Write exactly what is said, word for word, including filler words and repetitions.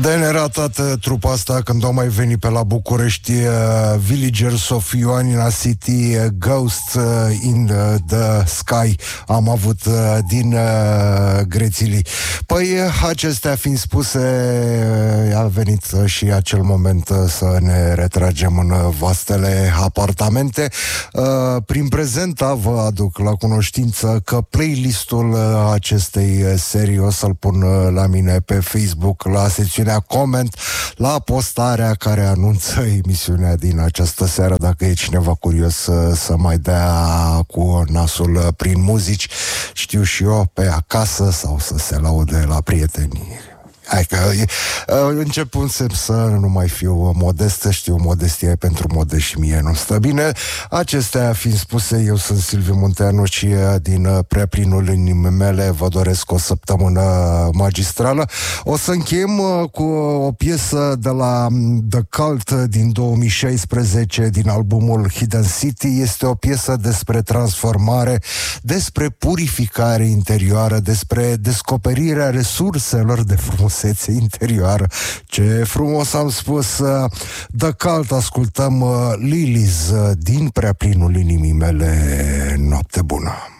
Deneratată trupa asta când au mai venit pe la București, uh, Villagers of Ioannina City, uh, Ghost uh, in the, the Sky am avut uh, din uh, Grețilii. Păi, acestea fiind spuse, uh, a venit uh, și acel moment uh, să ne retragem în uh, vastele apartamente. Uh, prin prezenta vă aduc la cunoștință că playlistul uh, acestei uh, serii o să-l pun uh, la mine pe Facebook, la secțiunea comment, la postarea care anunță emisiunea din această seară, dacă e cineva curios să, să mai dea cu nasul prin muzici, știu și eu, pe acasă sau să se laude la prietenii. Hai că începând să nu mai fiu modestă, știu, modestia e pentru modest și mie nu stă bine. Acestea fiind spuse, eu sunt Silviu Munteanu și din prea plinul inimii mele vă doresc o săptămână magistrală. O să încheiem cu o piesă de la The Cult din două mii șaisprezece, din albumul Hidden City. Este o piesă despre transformare, despre purificare interioară, despre descoperirea resurselor de frumusețe interioară. Ce frumos am spus. The Cult, ascultăm Lilies din prea plinul inimii mele. Noapte bună!